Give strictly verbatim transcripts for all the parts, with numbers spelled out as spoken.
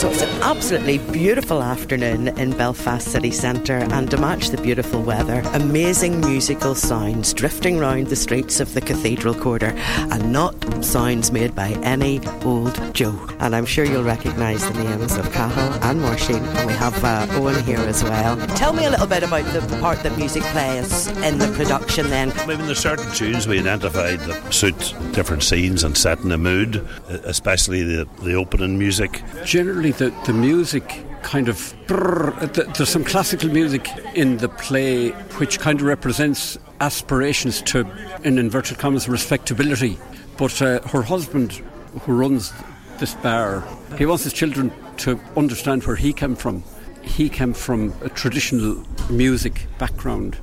So it's an absolutely beautiful afternoon in Belfast city centre, and to match the beautiful weather, amazing musical sounds drifting round the streets of the Cathedral Quarter, and not sounds made by any old Joe. And I'm sure you'll recognise the names of Cathal and Máirtín, and we have uh, Owen here as well. Tell me a little bit about the part that music plays in the production then. I mean, there's certain tunes we identified that suit different scenes and set in the mood, especially the, the opening music. Generally the, the music kind of brrr, there's some classical music in the play which kind of represents aspirations to, in inverted commas, respectability. But uh, her husband, who runs this bar, he wants his children to understand where he came from. He came from a traditional music background.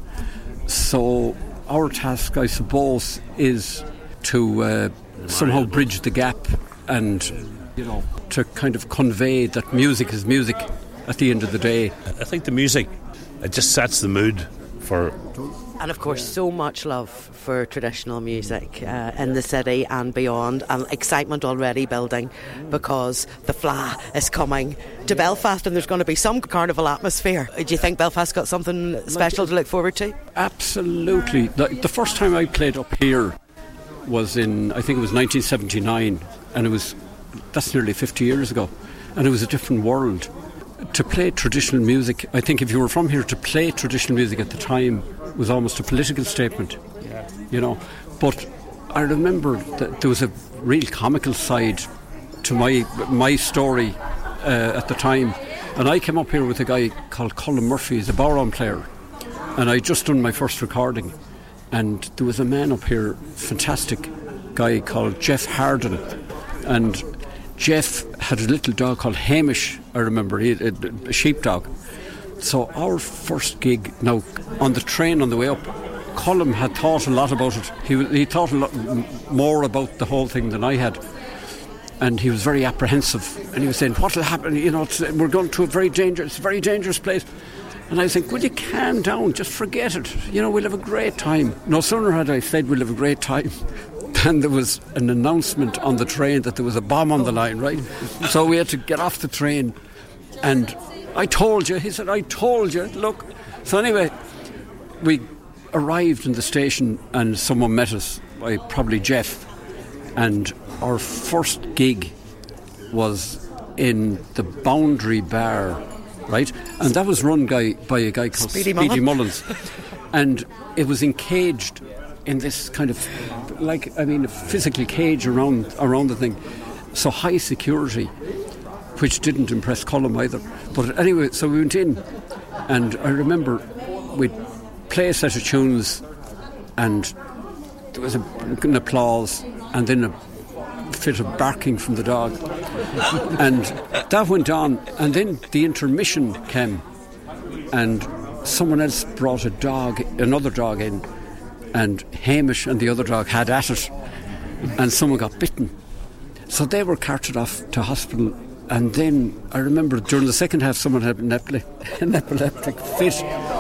So our task, I suppose, is to uh, somehow bridge the gap and, you know, to kind of convey that music is music at the end of the day. I think the music, it just sets the mood for... And of course, so much love for traditional music uh, in the city and beyond, and excitement already building because the Fleadh is coming to Belfast and there's going to be some carnival atmosphere. Do you think Belfast got something special to look forward to? Absolutely. The, the first time I played up here was in, I think it was nineteen seventy-nine, and it was, that's nearly fifty years ago, and it was a different world. To play traditional music, I think if you were from here, to play traditional music at the time was almost a political statement, yeah. You know. But I remember that there was a real comical side to my my story uh, at the time, and I came up here with a guy called Colin Murphy, he's a bodhrán player, and I'd just done my first recording, and there was a man up here, fantastic guy called Jeff Harden, and Jeff had a little dog called Hamish, I remember, he had a, a sheepdog. So our first gig, now on the train on the way up, Colin had thought a lot about it. He he thought a lot more about the whole thing than I had, and he was very apprehensive. And he was saying, "What will happen? You know, it's, we're going to a very dangerous, very dangerous place." And I was thinking, "Will you calm down? Just forget it. You know, we'll have a great time." No sooner had I said we'll have a great time than there was an announcement on the train that there was a bomb on the line. Right, so we had to get off the train, and I told you, he said, I told you, look. So anyway, we arrived in the station and someone met us, by probably Jeff, and our first gig was in the Boundary Bar, right? And that was run by, by a guy called Speedy, Speedy Mullins. And it was encaged in this kind of, like, I mean, a physical cage around around the thing. So high security, which didn't impress Colin either. But anyway, so we went in, and I remember we'd play a set of tunes, and there was a, an applause, and then a fit of barking from the dog. And that went on, and then the intermission came, and someone else brought a dog, another dog in, and Hamish and the other dog had at it, and someone got bitten. So they were carted off to hospital. And then I remember during the second half someone had an, epi- an epileptic fit.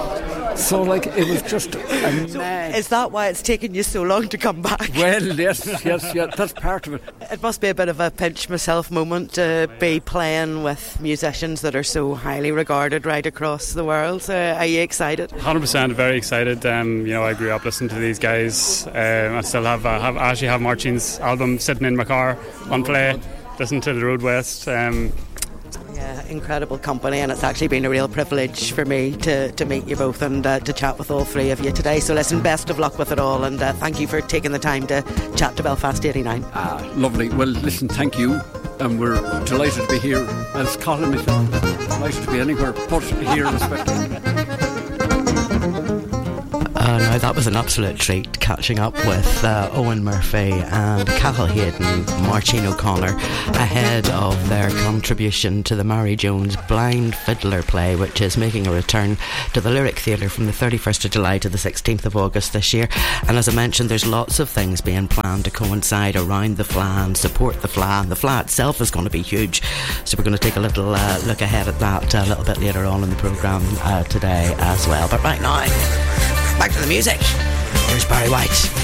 So like it was just a mad. Is that why it's taken you so long to come back? Well, yes, yes, yeah, that's part of it. It must be a bit of a pinch myself moment to be playing with musicians that are so highly regarded right across the world. So are you excited? one hundred percent, very excited. Um, you know, I grew up listening to these guys. Um, I still have, uh, have I actually have Máirtín's album sitting in my car on play. Listen to the Road West. Um, Yeah, incredible company, and it's actually been a real privilege for me to, to meet you both and uh, to chat with all three of you today. So listen, best of luck with it all, and uh, thank you for taking the time to chat to Belfast eighty-nine. Ah, lovely. Well, listen, thank you, and we're delighted to be here. As Colin myself, delighted to be anywhere but here, especially. Uh, now that was an absolute treat, catching up with uh, Owen Murphy and Cathal Hayden, Máirtín O'Connor, ahead of their contribution to the Mary Jones Blind Fiddler play, which is making a return to the Lyric Theatre from the thirty-first of July to the sixteenth of August this year. And as I mentioned, there's lots of things being planned to coincide around the Fleadh and support the Fleadh, and the Fleadh itself is going to be huge, so we're going to take a little uh, look ahead at that a little bit later on in the programme uh, today as well. But right now, back to the music. Here's Barry White.